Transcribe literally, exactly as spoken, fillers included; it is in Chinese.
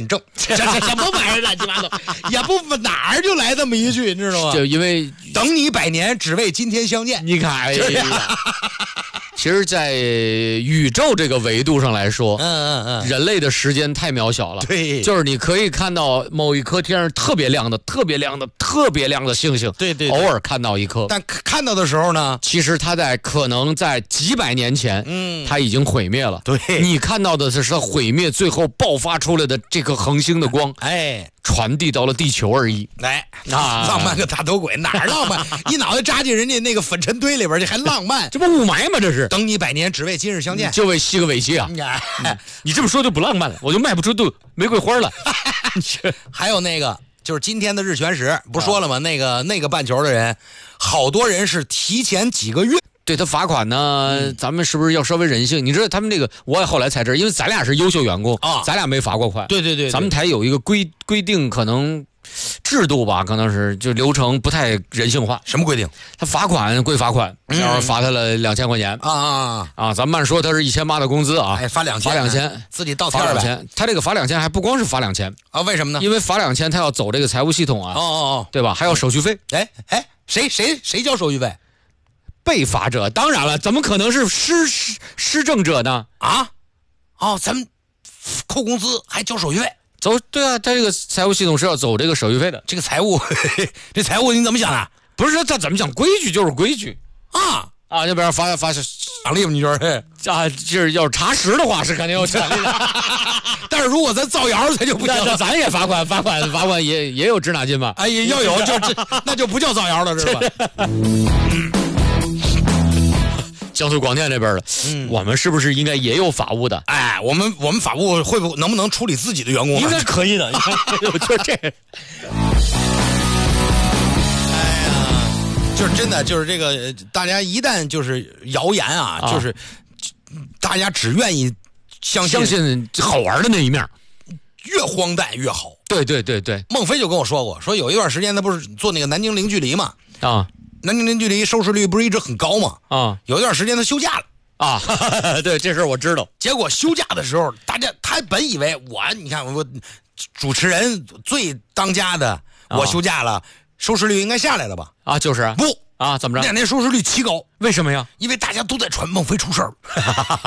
正，这这什么玩意儿乱七八糟，也不哪儿就来这么一句，你知道吗？ 就因为等你百年，只为今天相见。 你看，哎呀，其实，在宇宙这个维度上来说， 嗯嗯嗯， 人类的时间太渺小了。 对， 就是你可以看到某一颗天上特别亮的、特别亮的、特别亮的星星， 对对， 偶尔看到一颗， 但看到的时候呢， 其实它在可能在几百年前， 嗯， 它已经毁灭了。 对， 你看到的是它毁灭最后爆发出来的这个恒星的光， 哎， 传递到了地球而已。 来， 啊， 浪漫个大头鬼，哪儿浪漫？一脑袋扎进人家那个粉尘堆里边去，还浪漫？ 这不雾霾吗？这是等你百年，只为今日相见， 就为吸个尾气啊！ 嗯、 你这么说就不浪漫了，我就卖不出都玫瑰花了。 还有那个，就是今天的日全食，不说了吗？啊、那个那个半球的人，好多人是提前几个月。 对他罚款呢、嗯，咱们是不是要稍微人性？你知道他们这个，我也后来才知道，因为咱俩是优秀员工啊，咱俩没罚过款。 对对 对, 对， 咱们台有一个规规定，可能制度吧，可能是就流程不太人性化。 什么规定？他罚款归罚款，然后罚他了两千块钱啊啊啊！咱们按说他是一千八的工资啊， 哎，罚两千， 罚两千， 自己倒贴罚两千。他这个罚两千还不光是罚两千啊？为什么呢？ 因为罚两千，他要走这个财务系统啊， 哦哦哦， 对吧？还要手续费。 哎哎，谁谁谁交手续费？ 被罚者，当然了，怎么可能是施施施政者呢？ 啊，哦，咱们扣工资还交手续费？ 走，对啊，他这个财务系统是要走这个手续费的。 这个财务，呵呵这财务你怎么想啊？ 不是说他怎么讲，规矩就是规矩啊啊！要不然罚罚奖励吗？你觉得？ 啊，就是要是查实的话是肯定有奖励的， 但是如果咱造谣，咱就不行了， 咱也罚款，罚款罚款也也有滞纳金吧？ 哎，要有就这那就不叫造谣了，是吧？ 江苏广电这边的，嗯，我们是不是应该也有法务的？ 哎，我们我们法务会不能不能处理自己的员工？ 应该可以的。就这， 哎呀，就是真的，就是这个，大家一旦就是谣言啊，啊就是大家只愿意相信相信好玩的那一面， 越荒诞越好。 对对对对， 孟非就跟我说过，说有一段时间他不是做那个南京零距离嘛？ 啊。 南京零距离收视率不是一直很高吗？ 啊， 有一段时间他休假了啊，对，这事我知道。 结果休假的时候，大家他本以为我，你看我主持人最当家的，我休假了，啊、收视率应该下来了吧？ 啊，就是不啊，怎么着？ 两天收视率奇高， 为什么呀？ 因为大家都在传孟非出事儿。